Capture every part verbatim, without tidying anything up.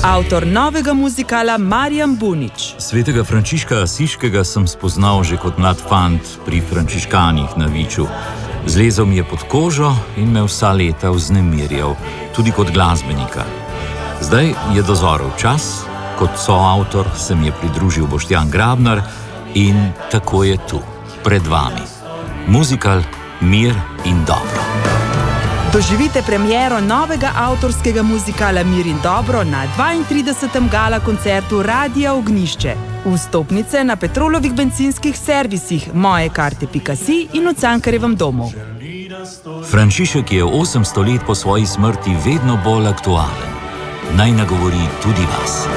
avtor novega muzikala Marjan Bunič. Svetega Frančiška Asiškega sem spoznal že kot mlad fant pri frančiškanih na Viču. Zlezel mi je pod kožo in me vsa leta vznemirjal, tudi kot glasbenika. Zdaj je dozorel čas, kot soavtor se mi je pridružil Boštjan Grabnar in tako je tu, pred vami. Muzikal Mir in dobro. Doživite premiero novega avtorskega muzikala Mir in dobro na dvaintridesetem gala koncertu Radia Ognjišče. Vstopnice na Petrolovih bencinskih servisih, moje karte pika si in v Cankarjevem domu. Frančišek je osemsto let po svoji smrti vedno bolj aktualen. Naj nagovori tudi vas.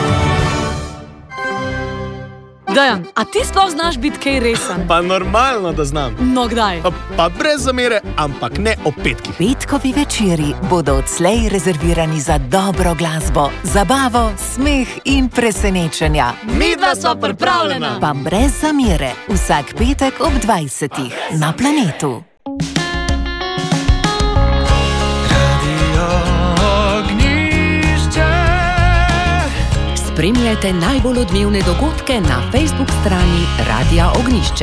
Dejan, a ti sploh znaš biti kaj resen? Pa normalno, da znam. No, kdaj? Pa, pa brez zamere, ampak ne o petkih. Petkovi večeri bodo odslej rezervirani za dobro glasbo, zabavo, smeh in presenečenja. Midva sva pripravljena. Pa brez zamere, vsak petek ob dvajsetih na Planetu. Spremljajte najbolj odmevne dogodke na Facebook strani Radia Ognjišče.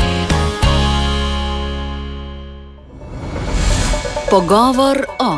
Pogovor o...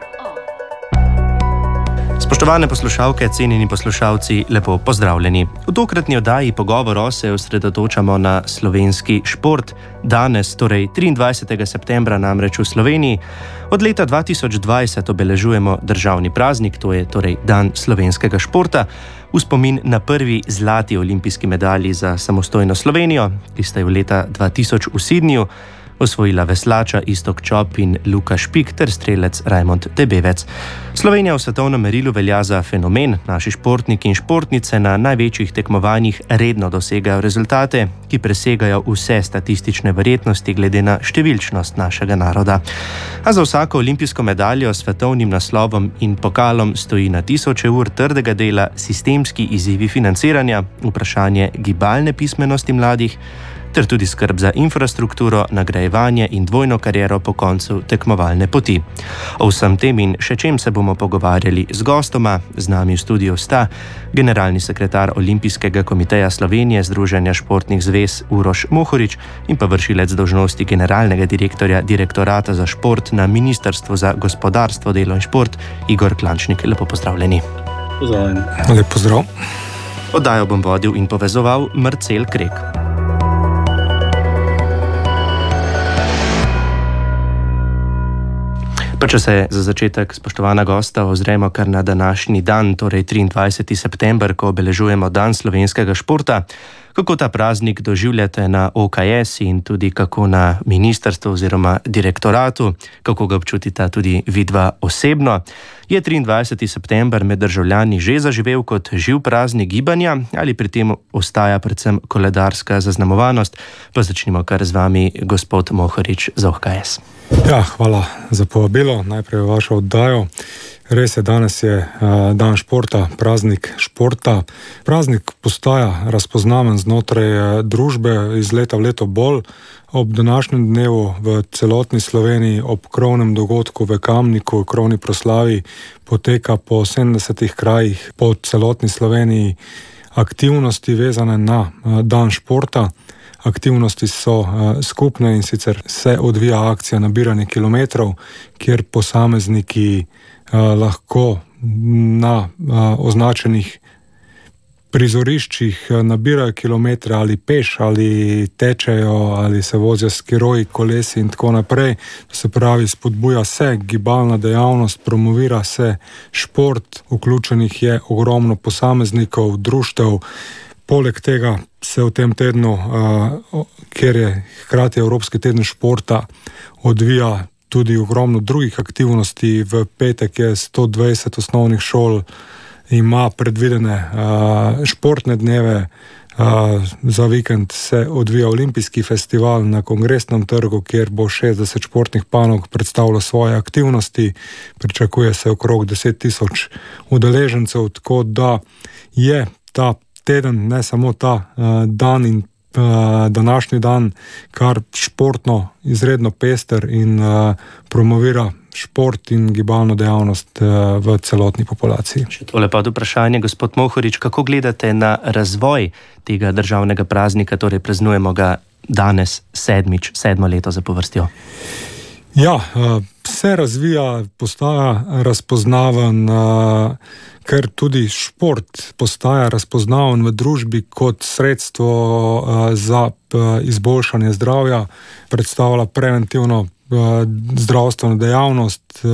Spoštovane poslušalke, cenjeni poslušalci, lepo pozdravljeni. V tokratni oddaji Pogovor o se osredotočamo na slovenski šport. Danes, torej triindvajsetega septembra, namreč v Sloveniji, od leta dva tisoč dvajset obeležujemo državni praznik, to je torej Dan slovenskega športa, v spomin na prvi zlati olimpijski medalji za samostojno Slovenijo, ki sta jo leta dva tisoč v Sydneyju osvojila veslača Iztok Čop in Luka Špik ter strelec Rajmond Tebevec. Slovenija v svetovnem merilu velja za fenomen. Naši športniki in športnice na največjih tekmovanjih redno dosegajo rezultate, ki presegajo vse statistične verjetnosti glede na številčnost našega naroda. A za vsako olimpijsko medaljo s svetovnim naslovom in pokalom stoji na tisoče ur trdega dela, sistemski izzivi financiranja, vprašanje gibalne pismenosti mladih, ter tudi skrb za infrastrukturo, nagrajevanje in dvojno kariero po koncu tekmovalne poti. O vsem tem in še čem se bomo pogovarjali z gostoma. Z nami v studiu sta generalni sekretar Olimpijskega komiteja Slovenije, Združenja športnih zvez Uroš Mohorič in pa vršilec dolžnosti generalnega direktorja Direktorata za šport na Ministrstvu za gospodarstvo, delo in šport Igor Klančnik. Lepo pozdravljeni. Pozdravljeni. Lep pozdrav. Oddajo bom vodil in povezoval Marcel Krek. Pa če se za začetek, spoštovana gosta, ozremo kar na današnji dan, torej triindvajseti september, ko obeležujemo Dan slovenskega športa. Kako ta praznik doživljate na O K S in tudi kako na ministrstvu oziroma direktoratu, kako ga občutita tudi vidva osebno? Je triindvajseti september med državljani že zaživel kot živ praznik gibanja ali pri tem ostaja predvsem koledarska zaznamovanost? Pa začnimo kar z vami, gospod Mohorič za O K S. Ja, hvala za povabilo, najprej vašo oddajo. Res je, danes je uh, dan športa, praznik športa. Praznik postaja razpoznaven znotraj uh, družbe iz leta v leto bolj. Ob današnjem dnevu v celotni Sloveniji, ob krovnem dogodku v Kamniku, krovni proslavi, poteka po sedemdesetih krajih po celotni Sloveniji aktivnosti vezane na uh, dan športa. Aktivnosti so uh, skupne in sicer se odvija akcija nabiranje kilometrov, kjer posamezniki uh, lahko na uh, označenih prizoriščih uh, nabirajo kilometre ali peš, ali tečejo, ali se vozijo s skiroji, kolesi in tako naprej. To se pravi, spodbuja se gibalna dejavnost, promovira se šport, vključenih je ogromno posameznikov, društev. Poleg tega se v tem tednu, uh, kjer je hkrati Evropski teden športa, odvija tudi ogromno drugih aktivnosti. V petek je sto dvajset osnovnih šol, ima predvidene uh, športne dneve, uh, za vikend se odvija olimpijski festival na Kongresnem trgu, kjer bo šestdeset športnih panog predstavilo svoje aktivnosti. Pričakuje se okrog deset tisoč udeležencev, tako da je ta teden, ne samo ta uh, dan in današnji dan kar športno izredno pester in promovira šport in gibalno dejavnost v celotni populaciji. Še tole pa vprašanje, gospod Mohorič, kako gledate na razvoj tega državnega praznika, torej praznujemo ga danes sedmič, sedmo leto zapovrstjo? Ja, se razvija, postaja razpoznaven, ker tudi šport postaja razpoznaven v družbi kot sredstvo za izboljšanje zdravja, predstavlja preventivno zdravstveno dejavnost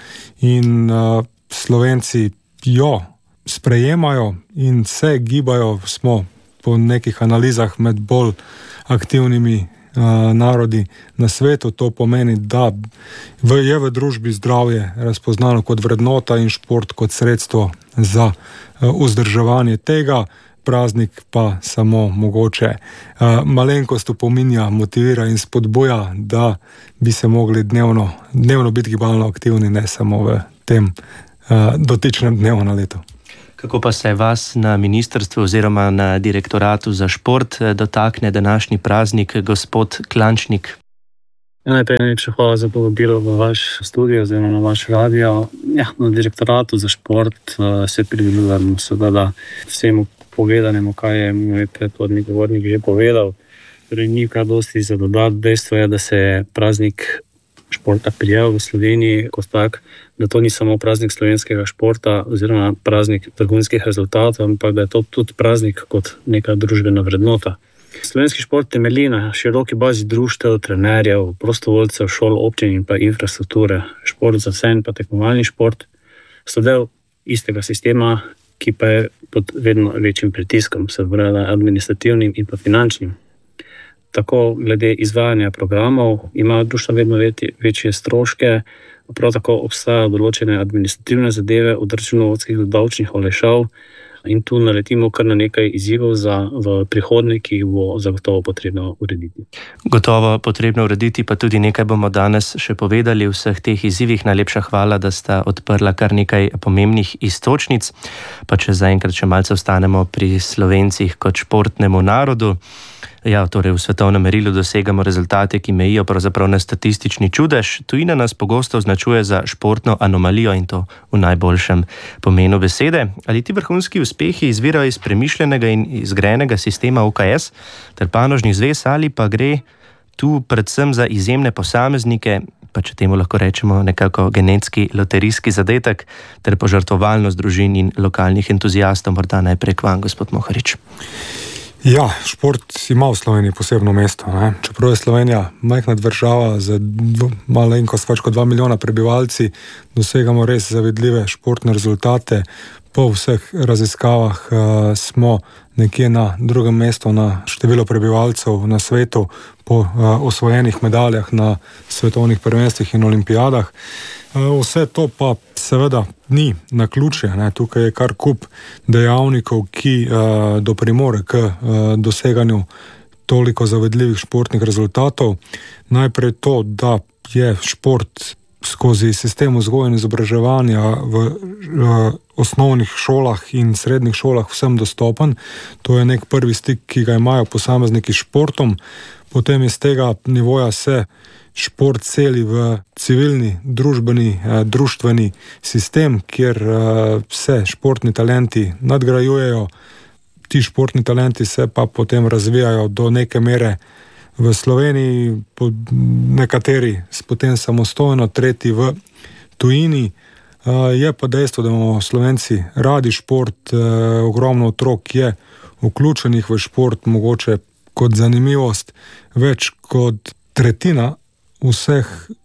in Slovenci jo sprejemajo in se gibajo, smo po nekih analizah med bolj aktivnimi narodi na svetu. To pomeni, da je v družbi zdravje razpoznano kot vrednota in šport kot sredstvo za vzdrževanje tega. Praznik pa samo mogoče malenkost opominja, motivira in spodbuja, da bi se mogli dnevno, dnevno biti gibalno aktivni, ne samo v tem dotičnem dnevu na leto. Kako pa se vas na ministrstvu oziroma na direktoratu za šport dotakne današnji praznik, gospod Klančnik? Najprej najlepša hvala za povabilo v vaš studio oziroma na vaš radio. Ja, na direktoratu za šport se pridružujem seveda vsemu povedanemu, kaj je moj predhodni govornik že povedal. Torej, ni kar dosti za dodati. Dejstvo je, da se je praznik športa prijel v Sloveniji kot tak, da to ni samo praznik slovenskega športa oziroma praznik vrhunskih rezultatov, ampak da je to tudi praznik kot neka družbena vrednota. Slovenski šport temelji na široki bazi društev, trenerjev, prostovoljcev, šol, občin in pa infrastrukture. Šport za vse in pa tekmovalni šport so del istega sistema, ki pa je pod vedno večjim pritiskom, se pravi administrativnim in pa finančnim. Tako glede izvajanja programov imajo društva vedno večje stroške, prav tako obstajajo določene administrativne zadeve od računovodskih do davčnih olajšav in tu naletimo kar na nekaj izzivov za v prihodnje, ki jih bo zagotovo potrebno urediti. Gotovo potrebno urediti, pa tudi nekaj bomo danes še povedali v vseh teh izzivih. Najlepša hvala, da sta odprla kar nekaj pomembnih iztočnic. Pa če zaenkrat še malce ostanemo pri Slovencih kot športnemu narodu. Ja, torej v svetovnem merilu dosegamo rezultate, ki mejijo pravzaprav na statistični čudež. Tujina nas pogosto označuje za športno anomalijo in to v najboljšem pomenu besede. Ali ti vrhunski uspehi izvirajo iz premišljenega in izgrajenega sistema U K S ter panožnih zvez ali pa gre tu predvsem za izjemne posameznike, pa če temu lahko rečemo nekako genetski loterijski zadetek ter požrtvovalnost družin in lokalnih entuziastov? Morda najprej k vam, gospod Mohorič. Ja, šport ima v Sloveniji posebno mesto. Ne? Čeprav je Slovenija majhna država z malenkost več kot dva milijona prebivalci, dosegamo res zavidljive športne rezultate. Po vseh raziskavah uh, smo nekje na drugem mestu na število prebivalcev na svetu po uh, osvojenih medaljah na svetovnih prvenstvih in olimpijadah. Uh, vse to pa seveda ni naključje. Ne? Tukaj je kar kup dejavnikov, ki uh, doprimore k uh, doseganju toliko zavidljivih športnih rezultatov. Najprej to, da je šport skozi sistem vzgoje in izobraževanja v uh, osnovnih šolah in srednjih šolah vsem dostopen. To je nek prvi stik, ki ga imajo posamezniki s športom. Potem iz tega nivoja se šport celi v civilni, družbeni, eh, društveni sistem, kjer eh, se športni talenti nadgrajujejo. Ti športni talenti se pa potem razvijajo do neke mere v Sloveniji, nekateri potem samostojno, tretji v tujini. Je pa dejstvo, da imamo Slovenci radi šport, ogromno otrok je vključenih v šport, mogoče kot zanimivost. Več kot tretjina vseh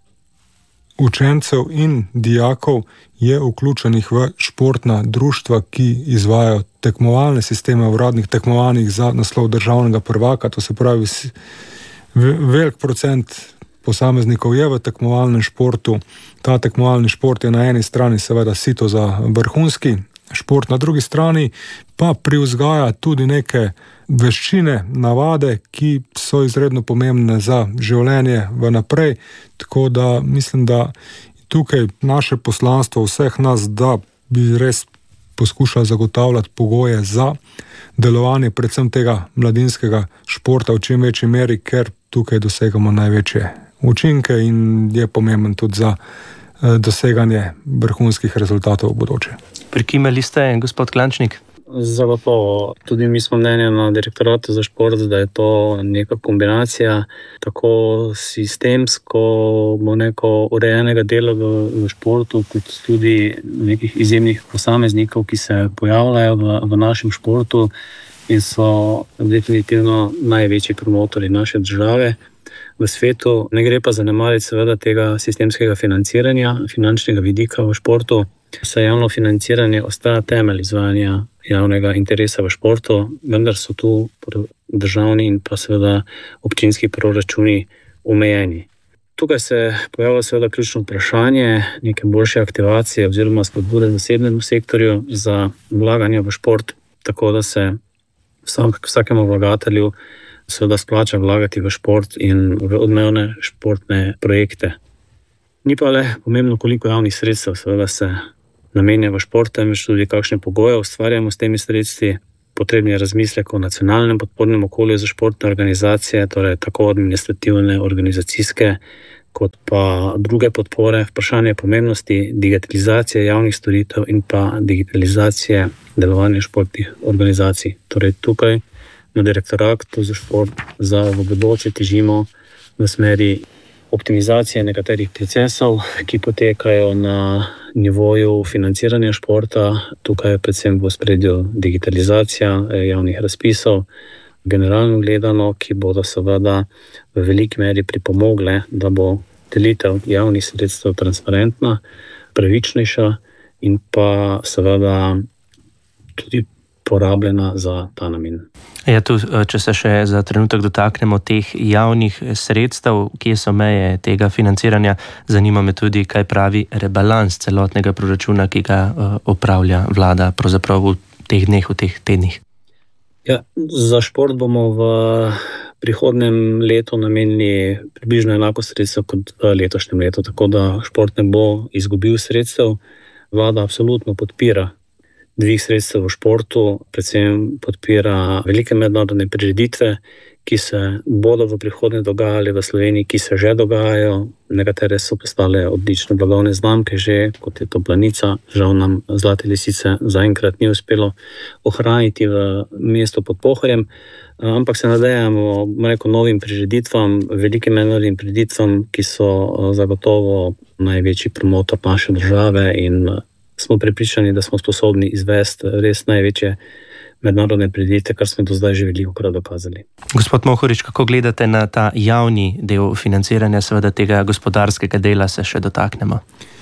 učencev in dijakov je vključenih v športna društva, ki izvajajo tekmovalne sisteme v radnih tekmovanjih za naslov državnega prvaka. To se pravi, velik procent posameznikov je v tekmovalnem športu. Ta tekmovalni šport je na eni strani seveda sito za vrhunski šport, na drugi strani pa privzgaja tudi neke veščine, navade, ki so izredno pomembne za življenje v naprej. Tako da mislim, da tukaj naše poslanstvo vseh nas, da bi res poskuša zagotavljati pogoje za delovanje predvsem tega mladinskega športa v čim večji meri, ker tukaj dosegamo največje učinke in je pomemben tudi za doseganje vrhunskih rezultatov v bodoče. Prikimali ste, gospod Klančnik? Zagotovo. Tudi mi smo mnenja na direktoratu za šport, da je to neka kombinacija tako sistemsko, neko urejenega dela v, v športu, kot tudi nekih izjemnih posameznikov, ki se pojavljajo v, v našem športu in so definitivno največji promotori naše države v svetu. Ne gre pa zanemariti seveda tega sistemskega financiranja, finančnega vidika v športu. Saj javno financiranje ostaja temelj izvajanja javnega interesa v športu, vendar so tu državni in pa seveda občinski proračuni omejeni. Tukaj se pojavlja seveda ključno vprašanje neke boljše aktivacije oziroma spodbude zasebnemu sektorju za vlaganje v šport, tako da se vsak, vsakemu vlagatelju seveda splača vlagati v šport in v odmevne športne projekte. Ni pa le pomembno, koliko javnih sredstev seveda se namenja v šport, temveč tudi kakšne pogoje ustvarjamo s temi sredstvi. Potrebni je razmislek o nacionalnem podpornem okolju za športne organizacije, torej tako administrativne, organizacijske, kot pa druge podpore. Vprašanje pomembnosti digitalizacije javnih storitev in pa digitalizacije delovanja športnih organizacij. Torej tukaj na direktoratu za šport za v bodoče težimo v smeri optimizacije nekaterih procesov, ki potekajo na nivoju financiranja športa. Tukaj je predvsem v ospredju digitalizacija javnih razpisov, generalno gledano, ki bodo seveda v veliki meri pripomogle, da bo delitev javnih sredstev transparentna, pravičnejša in pa seveda tudi porabljena za ta namen. Ja, tu, če se še za trenutek dotaknemo teh javnih sredstev, kje so meje tega financiranja, zanima me tudi, kaj pravi rebalans celotnega proračuna, ki ga opravlja vlada pravzaprav v teh dneh, v teh tednih. Ja, za šport bomo v prihodnem letu namenili približno enako sredstev kot v letošnjem letu, tako da šport ne bo izgubil sredstev. Vlada absolutno podpira dvig sredstev v športu, predvsem podpira velike mednarodne prireditve, ki se bodo v prihodnje dogajali v Sloveniji, ki se že dogajajo. Nekatere so postale odlične blagovne znamke že, kot je to Planica. Žal nam Zlate lisice zaenkrat ni uspelo ohraniti v mestu pod Pohorjem, ampak se nadejamo rekel, novim prireditvam, velikim mednarodnim prireditvam, ki so zagotovo največji promotor naše države in smo prepričani, da smo sposobni izvesti res največje mednarodne prireditve, kar smo do zdaj že velikokrat dokazali. Gospod Mohorič, kako gledate na ta javni del financiranja, seveda tega gospodarskega dela se še dotaknemo?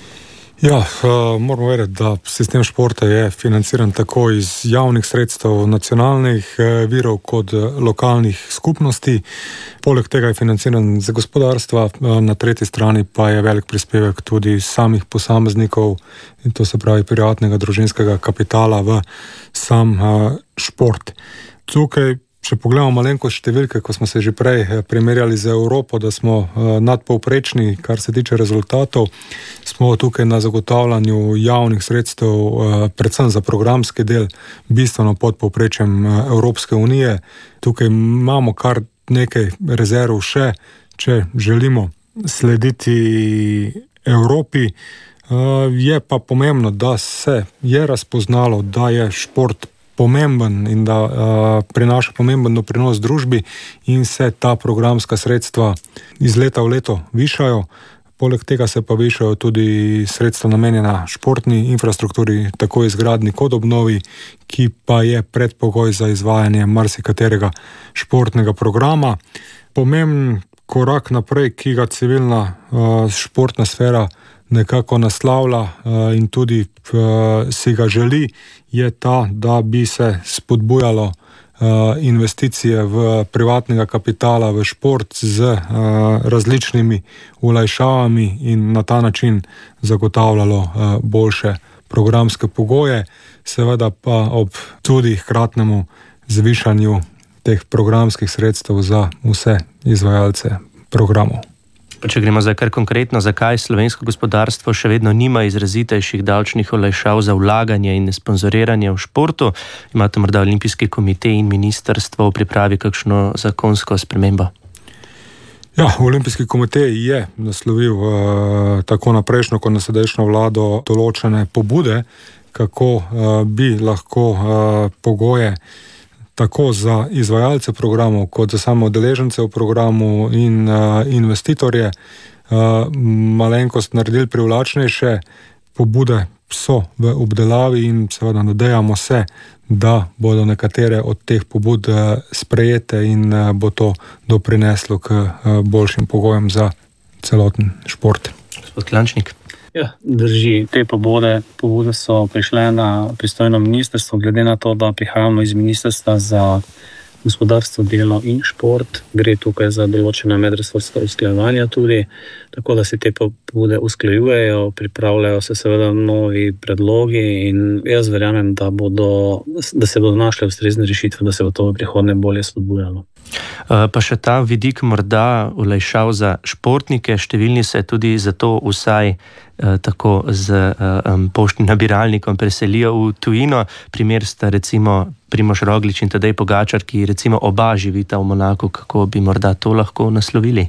Ja, moramo vedeti, da sistem športa je financiran tako iz javnih sredstev nacionalnih virov kot lokalnih skupnosti. Poleg tega je financiran za gospodarstva, na tretji strani pa je velik prispevek tudi samih posameznikov, in to se pravi privatnega družinskega kapitala v sam šport. Tukaj, če pogledamo malenkost številke, ko smo se že prej primerjali z Evropo, da smo nadpovprečni, kar se tiče rezultatov, smo tukaj na zagotavljanju javnih sredstev, predvsem za programski del, bistveno pod povprečjem Evropske unije. Tukaj imamo kar nekaj rezerv še, če želimo slediti Evropi. Je pa pomembno, da se je razpoznalo, da je šport pomemben in da uh, prinaša pomemben doprinos družbi in se ta programska sredstva iz leta v leto višajo. Poleg tega se pa višajo tudi sredstva namenjena športni infrastrukturi, tako izgradnji kot obnovi, ki pa je predpogoj za izvajanje marsikaterega športnega programa. Pomemben korak naprej, ki ga civilna uh, športna sfera nekako naslavlja uh, in tudi uh, si ga želi, je ta, da bi se spodbujalo uh, investicije v privatnega kapitala, v šport z uh, različnimi olajšavami in na ta način zagotavljalo uh, boljše programske pogoje, seveda pa ob tudi hkratnemu zvišanju teh programskih sredstev za vse izvajalce programov. Pa če gremo zdaj kar konkretno, zakaj slovensko gospodarstvo še vedno nima izrazitejših davčnih olajšav za vlaganje in sponzoriranje v športu, imate morda Olimpijski komitej in ministrstvo v pripravi kakšno zakonsko spremembo? Ja, Olimpijski komitej je naslovil uh, tako na prejšnjo kot na sedajšnjo vlado določene pobude, kako uh, bi lahko uh, pogoje tako za izvajalce programov, kot za samo udeležence v programu in uh, investitorje uh, malenkost naredili privlačnejše. Pobude so v obdelavi in seveda nadejamo se, da bodo nekatere od teh pobud uh, sprejete in uh, bo to doprineslo k uh, boljšim pogojem za celoten šport. Gospod Klančnik. Ja, drži, te pobude, pobude so prišle na pristojno ministrstvo, glede na to, da prihajamo iz ministrstva za gospodarstvo, delo in šport. Gre tukaj za določena medresorska usklajevanja tudi, tako da se te pobude usklajujejo, pripravljajo se seveda novi predlogi in jaz verjamem, da, bodo, da se bodo našle ustrezne rešitve, da se bo to v prihodnje bolje spodbujalo. Pa še ta vidik morda olajšav za športnike, številni se tudi zato vsaj tako z poštnim nabiralnikom preselijo v tujino. Primer sta recimo Primož Roglič in Tadej Pogačar, ki recimo oba živita v Monaku. Kako bi morda to lahko naslovili?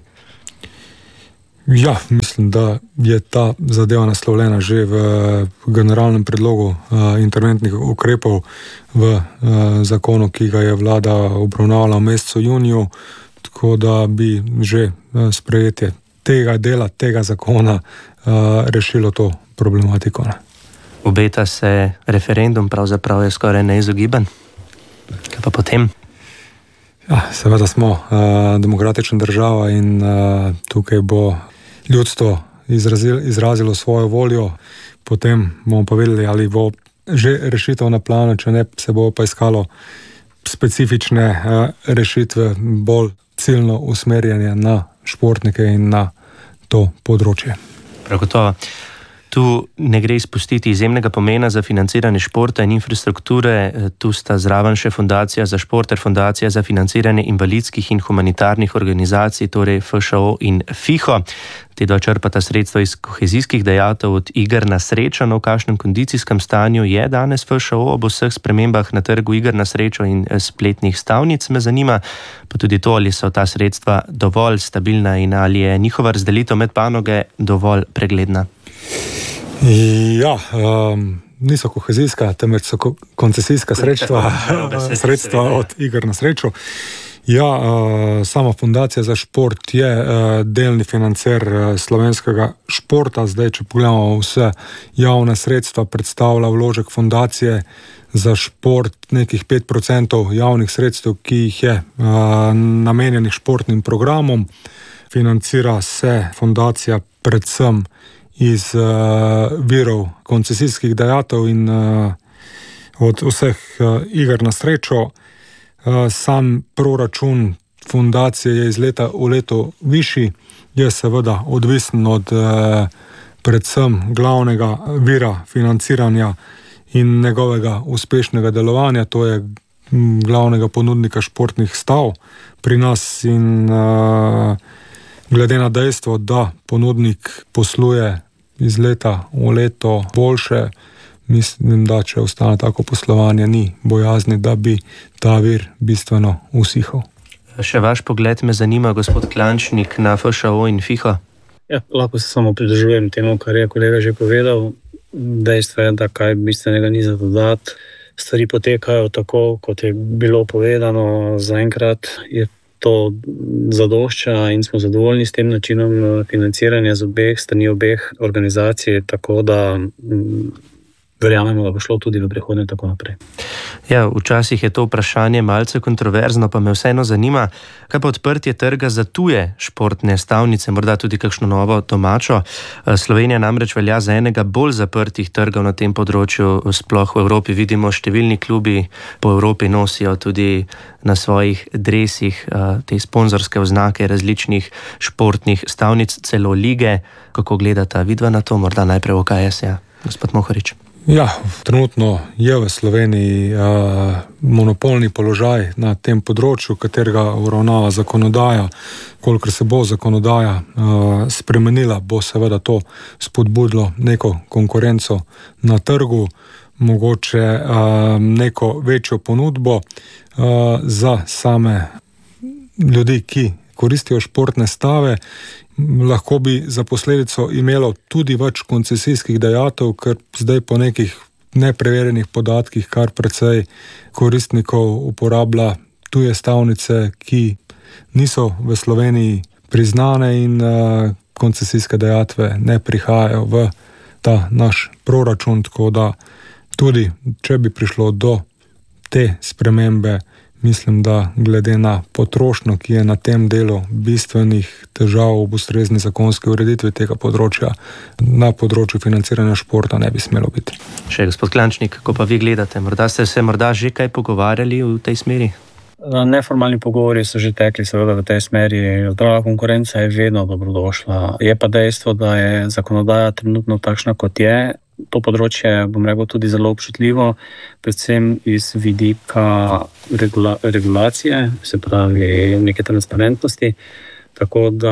Ja, mislim, da je ta zadeva naslovljena že v generalnem predlogu uh, interventnih ukrepov v uh, zakonu, ki ga je vlada obravnavala v mesecu juniju, tako da bi že uh, sprejetje tega dela, tega zakona uh, rešilo to problematiko. Ne? Obeta se referendum, pravzaprav je skoraj neizogiben. Kaj pa potem? Ja, seveda smo uh, demokratična država in uh, tukaj bo ljudstvo izrazilo, izrazilo svojo voljo, potem bomo pa videli, ali bo že rešitev na planu, če ne, se bo pa iskalo specifične uh, rešitve, bolj ciljno usmerjanje na športnike in na to področje. Prav gotovo. Tu ne gre izpustiti izjemnega pomena za financiranje športa in infrastrukture. Tu sta zraven še Fundacija za šport ter Fundacija za financiranje invalidskih in humanitarnih organizacij, torej F Š O in F I H O. Te dva črpata sredstva iz kohezijskih dajatev od iger na srečo. No, v kakšnem kondicijskem stanju je danes F Š O ob vseh spremembah na trgu iger na srečo in spletnih stavnic, me zanima. Pa tudi to, ali so ta sredstva dovolj stabilna in ali je njihova razdelitev med panoge dovolj pregledna. Ja, um, niso kohezijska, temveč so ko- koncesijska sredstva, sredstva od iger na srečo. Ja, uh, sama Fundacija za šport je uh, delni financer uh, slovenskega športa. Zdaj, če pogledamo vse javne sredstva, predstavlja vložek Fundacije za šport nekih pet procentov javnih sredstev, ki jih je uh, namenjenih športnim programom. Financira se fundacija predvsem iz uh, virov koncesijskih dajatev in uh, od vseh uh, iger na srečo. Uh, sam proračun fundacije je iz leta v leto višji, je seveda odvisen od uh, predvsem glavnega vira financiranja in njegovega uspešnega delovanja, to je m, glavnega ponudnika športnih stav pri nas in uh, glede na dejstvo, da ponudnik posluje iz leta v leto boljše, mislim, da če ostane tako poslovanje, ni bojazni, da bi ta vir bistveno usihal. Še vaš pogled me zanima, gospod Klančnik, na F Š O in F I H O. Ja, lahko se samo pridržujem temu, kar je kolega že povedal. Dejstvo je, da kaj bistvenega ni za dodati. Stvari potekajo tako, kot je bilo povedano. Zaenkrat je to zadošča in smo zadovoljni s tem načinom financiranja z obeh strani obeh organizacij, tako da m, verjamemo, da bo šlo tudi v prihodnje tako naprej. Ja, včasih je to vprašanje malce kontroverzno, pa me vseeno zanima, kaj pa odprtje trga za tuje športne stavnice, morda tudi kakšno novo domačo. Slovenija namreč velja za enega bolj zaprtih trgov na tem področju, sploh v Evropi. Vidimo, številni klubi po Evropi nosijo tudi na svojih dresih te sponzorske oznake različnih športnih stavnic, celo lige. Kako gledata vidva na to? Morda najprej O K S, ja. Gospod Mohorič. Ja, trenutno je v Sloveniji uh, monopolni položaj na tem področju, katerega uravnava zakonodaja. Kolikor se bo zakonodaja uh, spremenila, bo seveda to spodbudilo neko konkurenco na trgu, mogoče uh, neko večjo ponudbo uh, za same ljudi, ki koristijo športne stave. Lahko bi za posledico imelo tudi več koncesijskih dajatev, ker zdaj po nekih nepreverjenih podatkih kar precej koristnikov uporablja tuje stavnice, ki niso v Sloveniji priznane in uh, koncesijske dajatve ne prihajajo v ta naš proračun, tako da tudi če bi prišlo do te spremembe, mislim, da glede na potrošnjo, ki je na tem delu bistvenih težav ob ustrezni zakonski ureditvi tega področja, na področju financiranja športa ne bi smelo biti. Še gospod Klančnik, kako pa vi gledate? Morda ste se morda že kaj pogovarjali v tej smeri? Neformalni pogovori so že tekli seveda v tej smeri. Zdrava konkurenca je vedno dobrodošla. Je pa dejstvo, da je zakonodaja trenutno takšna, kot je. To področje, bom rekel, tudi zelo občutljivo, predvsem iz vidika regula, regulacije, se pravi neke transparentnosti. Tako da,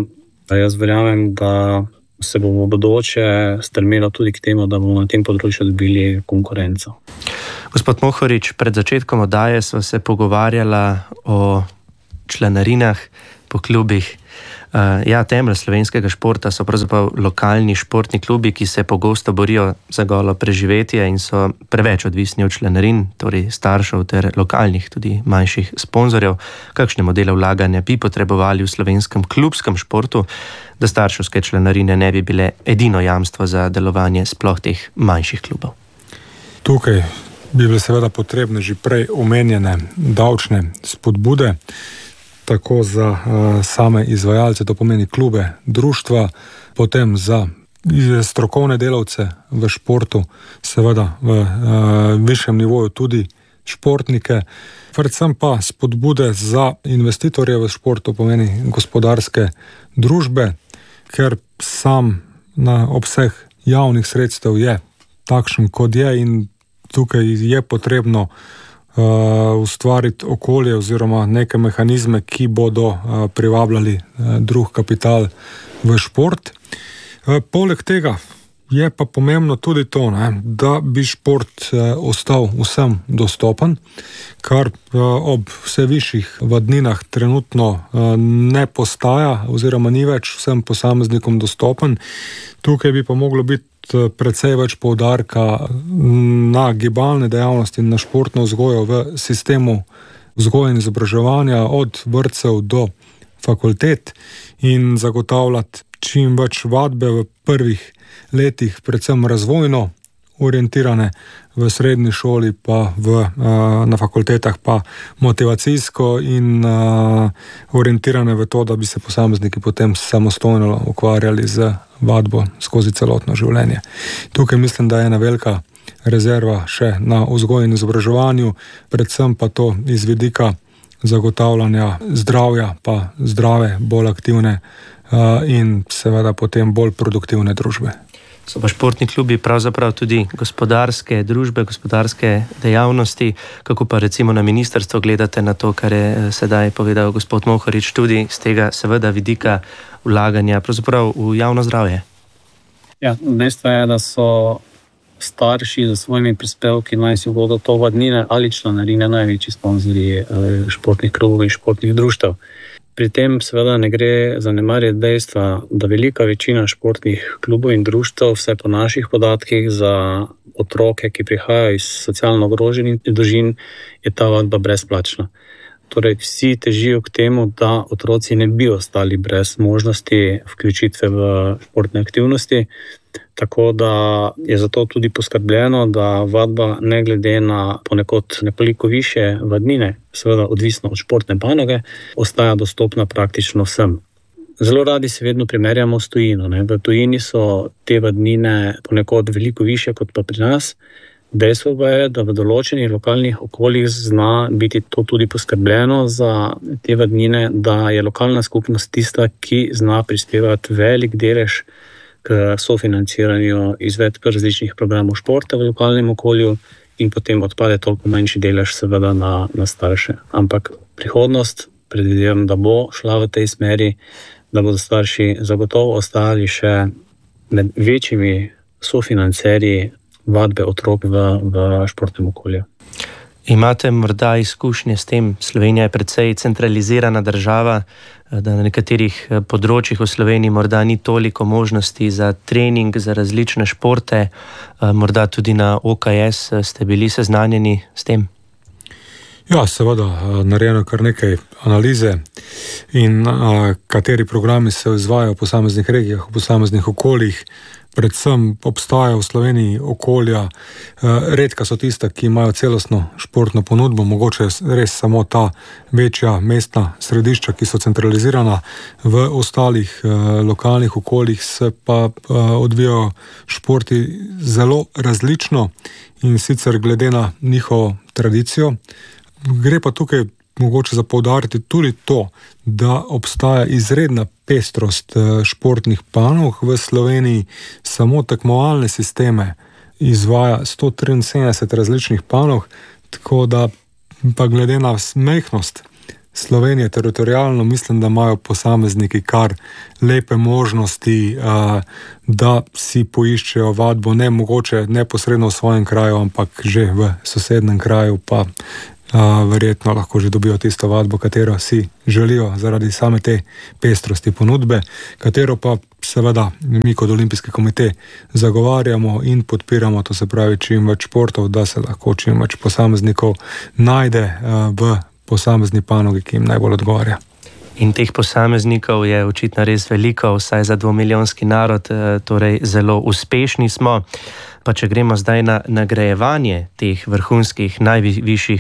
da jaz verjamem, da se bomo v bodoče stremelo tudi k temu, da bomo na tem področju dobili konkurenco. Gospod Mohorič, pred začetkom oddaje sva se pogovarjala o članarinah po klubih. Uh, ja, temelj slovenskega športa so pravzaprav lokalni športni klubi, ki se pogosto borijo za golo preživetje in so preveč odvisni od članarin, torej staršev ter lokalnih, tudi manjših sponzorjev. Kakšne modele vlaganja bi potrebovali v slovenskem klubskem športu, da starševske članarine ne bi bile edino jamstvo za delovanje sploh teh manjših klubov? Tukaj bi bile seveda potrebne že prej omenjene davčne spodbude, tako za uh, same izvajalce, to pomeni klube, društva, potem za strokovne delavce v športu, seveda v uh, višjem nivoju tudi športnike, predvsem pa spodbude za investitorje v športu, pomeni gospodarske družbe, ker sam na obseg javnih sredstev je takšen, kot je, in tukaj je potrebno Uh, ustvariti okolje oziroma neke mehanizme, ki bodo uh, privabljali uh, drug kapital v šport. Uh, poleg tega je pa pomembno tudi to, ne, da bi šport uh, ostal vsem dostopen, kar uh, ob vse višjih vadninah trenutno uh, ne postaja oziroma ni več vsem posameznikom dostopen. Tukaj bi pa moglo biti precej več poudarka na gibalne dejavnosti in na športno vzgojo v sistemu vzgoje in izobraževanja od vrtcev do fakultet in zagotavljati čim več vadbe v prvih letih, predvsem razvojno orientirane, v srednji šoli pa v, na fakultetah pa motivacijsko in orientirane v to, da bi se posamezniki potem samostojno ukvarjali z vadbo skozi celotno življenje. Tukaj mislim, da je ena velika rezerva še na vzgoji in izobraževanju, predvsem pa to iz vidika zagotavljanja zdravja, pa zdrave, bolj aktivne in seveda potem bolj produktivne družbe. So pa športni klubi pravzaprav tudi gospodarske družbe, gospodarske dejavnosti. Kako pa recimo na ministrstvo gledate na to, kar je sedaj povedal gospod Mohorič, tudi z tega seveda vidika vlaganja pravzaprav v javno zdravje? Ja, dejstvo je, da so starši za svojimi prispevki, naj si bodo to vadnine ali članarine, največji sponzorji športnih klubov in športnih društev. Pri tem seveda ne gre zanemariti dejstva, da velika večina športnih klubov in društev, vse po naših podatkih, za otroke, ki prihajajo iz socialno ogroženih družin, je ta vadba brezplačna. Torej vsi težijo k temu, da otroci ne bi ostali brez možnosti vključitve v športne aktivnosti. Tako da je zato tudi poskrbljeno, da vadba ne glede na ponekod nekoliko više vadnine, seveda odvisno od športne panoge, ostaja dostopna praktično vsem. Zelo radi se vedno primerjamo s tujino. Ne? V tujini so te vadnine ponekod veliko više kot pa pri nas. Dejstvo pa je, da v določenih lokalnih okoljih zna biti to tudi poskrbljeno za te vadnine, da je lokalna skupnost tista, ki zna prispevati velik delež k sofinanciranju izvedbe različnih programov športa v lokalnem okolju in potem odpade toliko manjši delež seveda na, na starše. Ampak prihodnost predvidevam, da bo šla v tej smeri, da bodo starši zagotovo ostali še med večjimi sofinancerji vadbe otrok v, v športnem okolju. Imate morda izkušnje s tem? Slovenija je precej centralizirana država, da na nekaterih področjih v Sloveniji morda ni toliko možnosti za trening, za različne športe, morda tudi na O K S ste bili seznanjeni s tem? Ja, seveda, narejeno kar nekaj analize in a, kateri programi se izvajajo v posameznih regijah, v posameznih okoljih. Predvsem obstajajo v Sloveniji okolja, redka so tista, ki imajo celostno športno ponudbo, mogoče res samo ta večja mestna središča, ki so centralizirana. V ostalih lokalnih okoljih se pa odvijajo športi zelo različno in sicer glede na njihovo tradicijo. Gre pa tukaj mogoče za poudariti tudi to, da obstaja izredna pestrost športnih panog v Sloveniji. Samo tekmovalne sisteme izvaja sto triinsedemdeset različnih panog, tako da pa glede na majhnost Slovenije teritorialno mislim, da imajo posamezniki kar lepe možnosti, da si poiščejo vadbo, ne mogoče neposredno v svojem kraju, ampak že v sosednem kraju, pa Uh, verjetno lahko že dobijo tisto vadbo, katero si želijo zaradi same te pestrosti ponudbe, katero pa seveda mi kot Olimpijski komite zagovarjamo in podpiramo, to se pravi čim več športov, da se lahko čim več posameznikov najde uh, v posamezni panogi, ki jim najbolj odgovarja. In teh posameznikov je očitno res veliko, vsaj za dvomilijonski narod, torej zelo uspešni smo. Pa če gremo zdaj na nagrajevanje teh vrhunskih, najvišjih